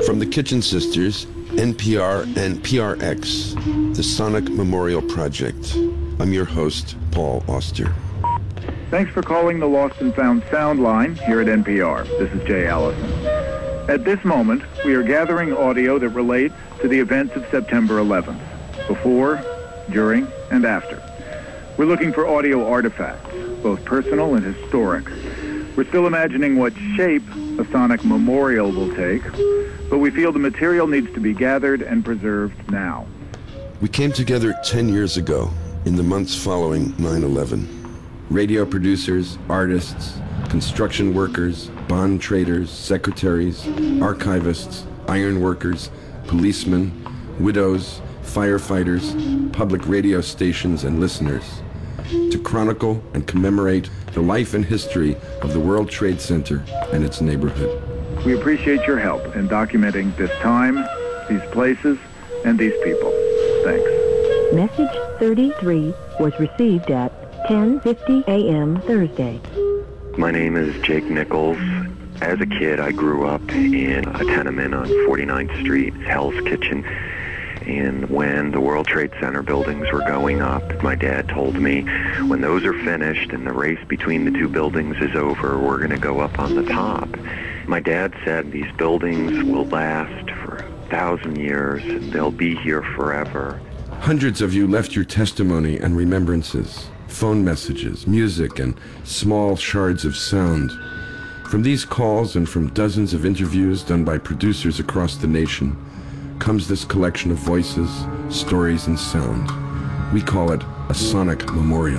From the Kitchen Sisters, NPR, and PRX, the Sonic Memorial Project, I'm your host, Paul Auster. Thanks for calling the Lost and Found Sound line here at NPR. This is Jay Allison. At this moment, we are gathering audio that relates to the events of September 11th, before, during, and after. We're looking for audio artifacts, both personal and historic. We're still imagining what shape a Sonic Memorial will take, but we feel the material needs to be gathered and preserved now. We came together 10 years ago, in the months following 9/11. Radio producers, artists, construction workers, bond traders, secretaries, archivists, iron workers, policemen, widows, firefighters, public radio stations, and listeners, to chronicle and commemorate the life and history of the World Trade Center and its neighborhood. We appreciate your help in documenting this time, these places, and these people. Thanks. Message 33 was received at 10:50 a.m. Thursday. My name is Jake Nichols. As a kid, I grew up in a tenement on 49th Street, Hell's Kitchen. And when the World Trade Center buildings were going up, my dad told me, when those are finished and the race between the two buildings is over, we're going to go up on the top. My dad said these buildings will last for 1,000 years and they'll be here forever. Hundreds of you left your testimony and remembrances, phone messages, music, and small shards of sound. From these calls and from dozens of interviews done by producers across the nation comes this collection of voices, stories, and sound. We call it a Sonic Memorial.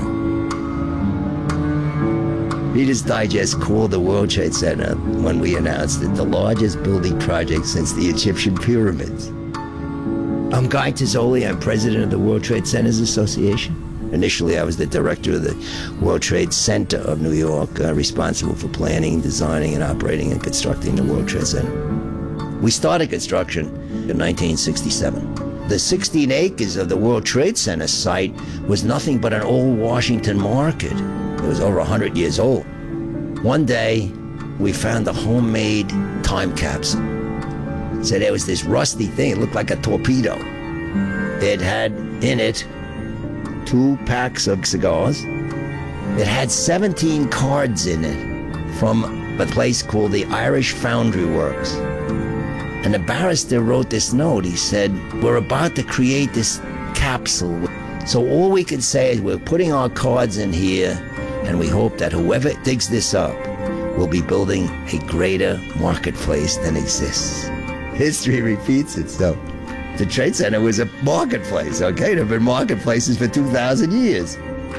Reader's Digest called the World Trade Center, when we announced it, the largest building project since the Egyptian pyramids. I'm Guy Tizzoli. I'm president of the World Trade Centers Association. Initially, I was the director of the World Trade Center of New York, responsible for planning, designing, and operating and constructing the World Trade Center. We started construction in 1967. The 16 acres of the World Trade Center site was nothing but an old Washington market. It was over 100 years old. One day, we found a homemade time capsule. So there was this rusty thing, it looked like a torpedo. It had in it 2 packs of cigars. It had 17 cards in it from a place called the Irish Foundry Works. And the barrister wrote this note. He said, we're about to create this capsule. So all we can say is we're putting our cards in here, and we hope that whoever digs this up will be building a greater marketplace than exists. History repeats itself. The Trade Center was a marketplace, okay? There have been marketplaces for 2,000 years.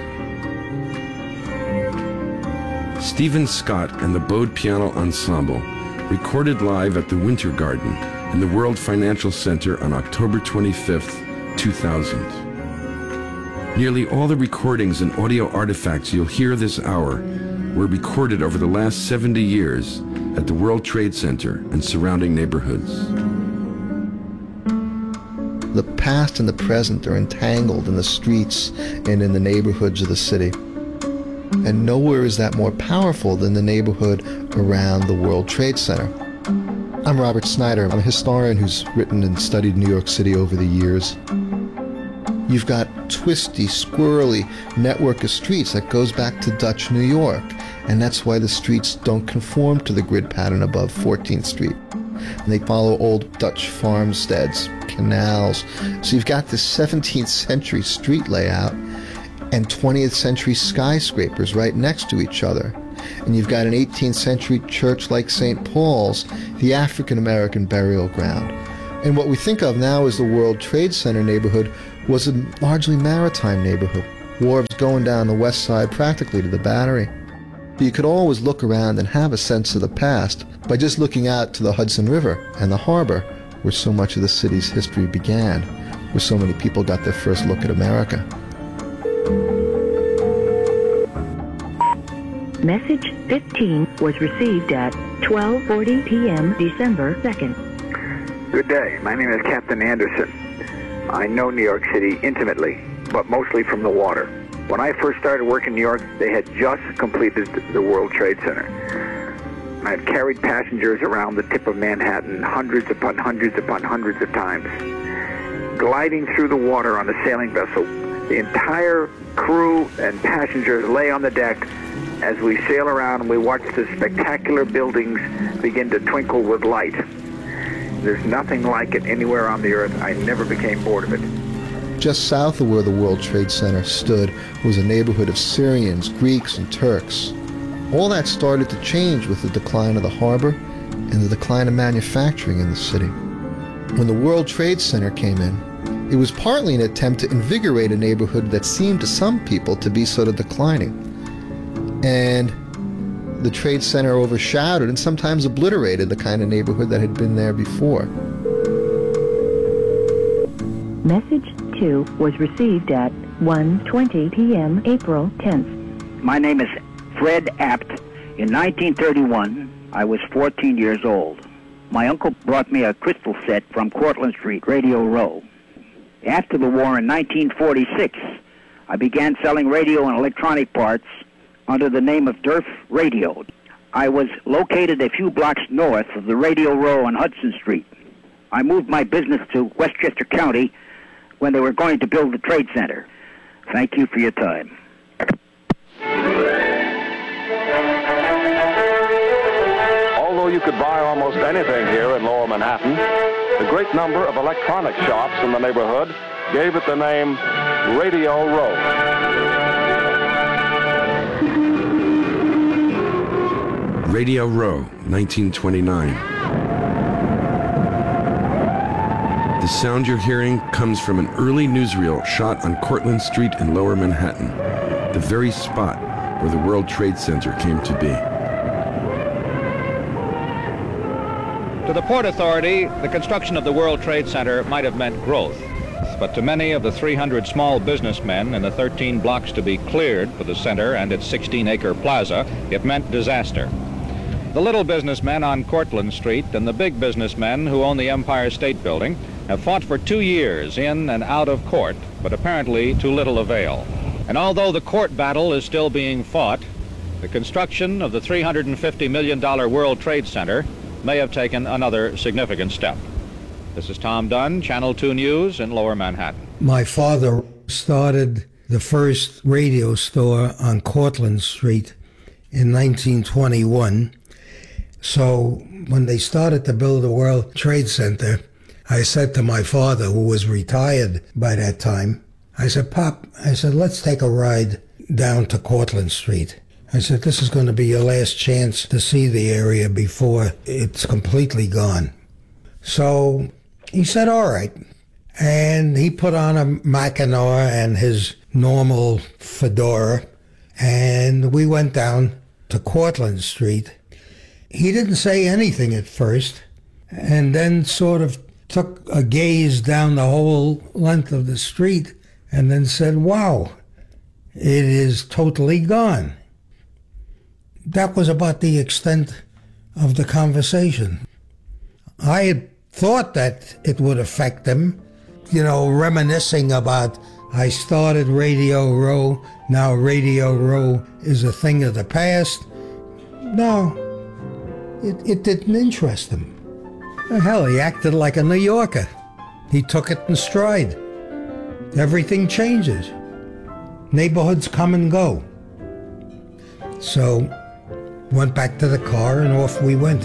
Stephen Scott and the Bode Piano Ensemble recorded live at the Winter Garden in the World Financial Center on October 25th, 2000. Nearly all the recordings and audio artifacts you'll hear this hour were recorded over the last 70 years at the World Trade Center and surrounding neighborhoods. The past and the present are entangled in the streets and in the neighborhoods of the city. And nowhere is that more powerful than the neighborhood around the World Trade Center. I'm Robert Snyder. I'm a historian who's written and studied New York City over the years. You've got twisty, squirrely network of streets that goes back to Dutch New York, and that's why the streets don't conform to the grid pattern above 14th Street. And they follow old Dutch farmsteads, canals. So you've got this 17th century street layout and 20th century skyscrapers right next to each other. And you've got an 18th century church like St. Paul's, the African American burial ground. And what we think of now as the World Trade Center neighborhood was a largely maritime neighborhood. Wharves going down the west side practically to the Battery. You could always look around and have a sense of the past by just looking out to the Hudson River and the harbor, where so much of the city's history began, where so many people got their first look at America. Message 15 was received at 12:40 p.m. December 2nd. Good day. My name is Captain Anderson. I know New York City intimately, but mostly from the water. When I first started work in New York, they had just completed the World Trade Center. I've carried passengers around the tip of Manhattan hundreds upon hundreds upon hundreds of times. Gliding through the water on a sailing vessel, the entire crew and passengers lay on the deck as we sail around and we watch the spectacular buildings begin to twinkle with light. There's nothing like it anywhere on the earth. I never became bored of it. Just south of where the World Trade Center stood was a neighborhood of Syrians, Greeks, and Turks. All that started to change with the decline of the harbor and the decline of manufacturing in the city. When the World Trade Center came in, it was partly an attempt to invigorate a neighborhood that seemed to some people to be sort of declining. And the Trade Center overshadowed and sometimes obliterated the kind of neighborhood that had been there before. Message 2 was received at 1:20 p.m. April 10th. My name is Fred Apt. In 1931, I was 14 years old. My uncle brought me a crystal set from Cortlandt Street, Radio Row. After the war in 1946, I began selling radio and electronic parts under the name of Durf Radio. I was located a few blocks north of the Radio Row on Hudson Street. I moved my business to Westchester County when they were going to build the Trade Center. Thank you for your time. Although you could buy almost anything here in Lower Manhattan, the great number of electronic shops in the neighborhood gave it the name Radio Row. Radio Row, 1929. The sound you're hearing comes from an early newsreel shot on Cortlandt Street in Lower Manhattan, the very spot where the World Trade Center came to be. To the Port Authority, the construction of the World Trade Center might have meant growth, but to many of the 300 small businessmen in the 13 blocks to be cleared for the center and its 16-acre plaza, it meant disaster. The little businessmen on Cortlandt Street and the big businessmen who own the Empire State Building have fought for 2 years in and out of court, but apparently to little avail. And although the court battle is still being fought, the construction of the $350 million World Trade Center may have taken another significant step. This is Tom Dunn, Channel 2 News in Lower Manhattan. My father started the first radio store on Cortlandt Street in 1921. So when they started to build the World Trade Center, I said to my father, who was retired by that time, I said, Pop, I said, let's take a ride down to Cortlandt Street. I said, this is going to be your last chance to see the area before it's completely gone. So he said, all right. And he put on a Mackinac and his normal fedora, and we went down to Cortlandt Street. He didn't say anything at first, and then sort of took a gaze down the whole length of the street and then said, wow, it is totally gone. That was about the extent of the conversation. I had thought that it would affect him, you know, reminiscing about, I started Radio Row, now Radio Row is a thing of the past. No, it didn't interest him. Hell, he acted like a New Yorker. He took it in stride. Everything changes. Neighborhoods come and go. So, went back to the car and off we went.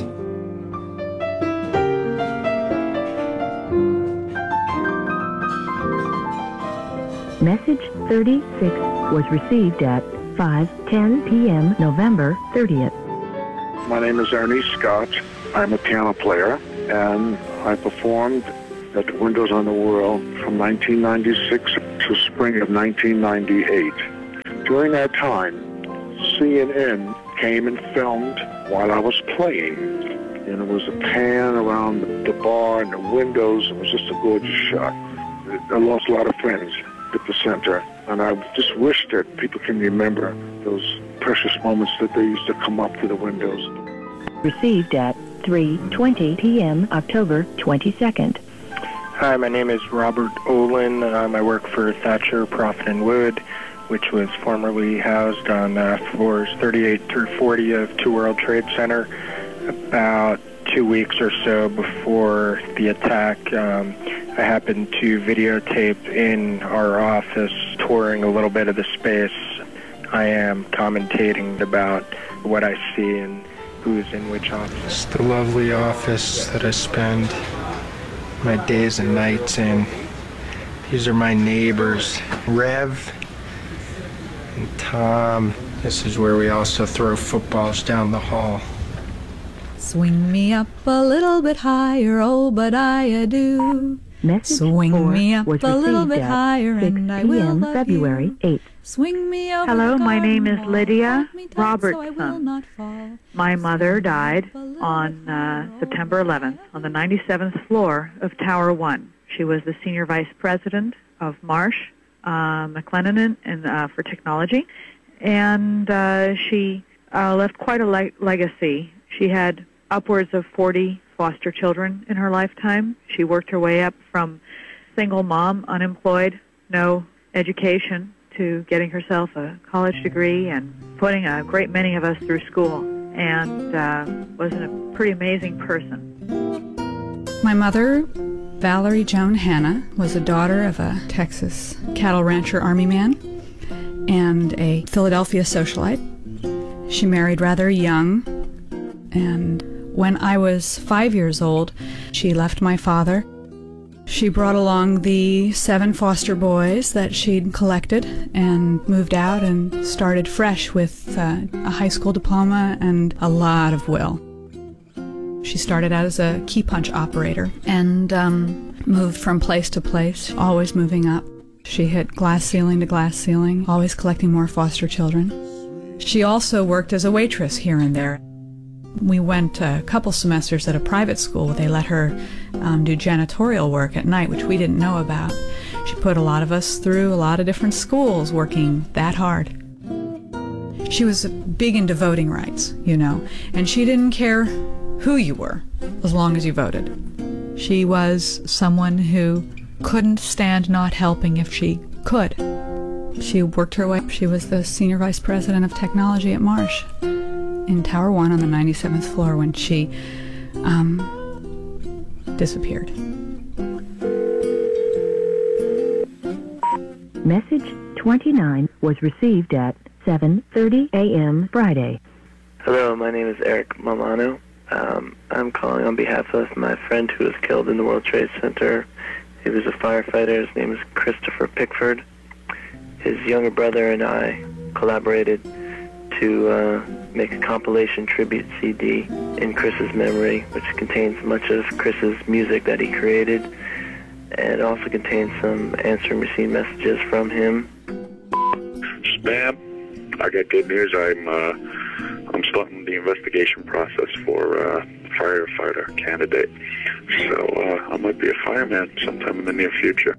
Message 36 was received at 5:10 p.m. November 30th. My name is Ernie Scott. I'm a piano player, and I performed at the Windows on the World from 1996 to spring of 1998. During that time, CNN came and filmed while I was playing, and it was a pan around the bar and the windows. It was just a gorgeous shot. I lost a lot of friends at the center, and I just wish that people can remember those precious moments that they used to come up to the windows. Received at 3:20 p.m. October 22nd. Hi, my name is Robert Olin. I work for Thatcher, Profit and Wood, which was formerly housed on floors 38 through 40 of 2 World Trade Center. About 2 weeks or so before the attack, I happened to videotape in our office, touring a little bit of the space. I am commentating about what I see and who's in which office. It's the lovely office that I spend my days and nights in. These are my neighbors, Rev and Tom. This is where we also throw footballs down the hall. Swing me up a little bit higher, Obadiah do. Message Swing me up was a little received bit at higher 6 and I will p.m. love February you. 8th. Swing me over Hello, the my name is garden Lydia wall. So I will Robertson. not fall. My mother died on September 11th on the 97th floor of Tower 1. She was the senior vice president of Marsh McLennan for technology, and she left quite a legacy. She had upwards of 40 foster children in her lifetime. She worked her way up from single mom, unemployed, no education, to getting herself a college degree and putting a great many of us through school, and was a pretty amazing person. My mother, Valerie Joan Hanna, was a daughter of a Texas cattle rancher army man and a Philadelphia socialite. She married rather young, and when I was 5 years old, she left my father. She brought along the 7 foster boys that she'd collected and moved out and started fresh with a high school diploma and a lot of will. She started out as a key punch operator and moved from place to place, always moving up. She hit glass ceiling to glass ceiling, always collecting more foster children. She also worked as a waitress here and there. We went a couple semesters at a private school. They let her do janitorial work at night, which we didn't know about. She put a lot of us through a lot of different schools working that hard. She was big into voting rights, you know, and she didn't care who you were as long as you voted. She was someone who couldn't stand not helping if she could. She worked her way. She was the senior vice president of technology at Marsh in Tower 1 on the 97th floor when she disappeared. Message 29 was received at 7:30 a.m. Friday. Hello, my name is Eric Mamano. I'm calling on behalf of my friend who was killed in the World Trade Center. He was a firefighter. His name is Christopher Pickford. His younger brother and I collaborated to make a compilation tribute CD in Chris's memory, which contains much of Chris's music that he created. And it also contains some answering machine messages from him. Spam. I got good news. I'm starting the investigation process for firefighter candidate. So I might be a fireman sometime in the near future.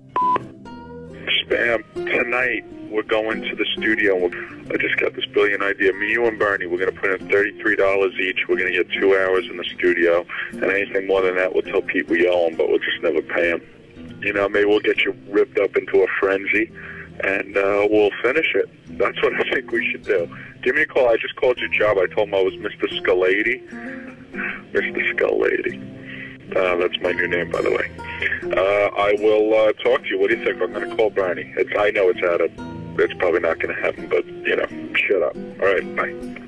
Spam. Tonight we're going to the studio. I just got this brilliant idea. Me, you, and Bernie, we're going to put in $33 each. We're going to get 2 hours in the studio. And anything more than that, we'll tell Pete we owe him, but we'll just never pay him. You know, maybe we'll get you ripped up into a frenzy, and we'll finish it. That's what I think we should do. Give me a call. I just called your job. I told him I was Mr. Sculady. Mr. Sculady. That's my new name, by the way. I will talk to you. What do you think? I'm going to call Bernie. I know it's probably not going to happen, but, you know, shut up. All right, bye.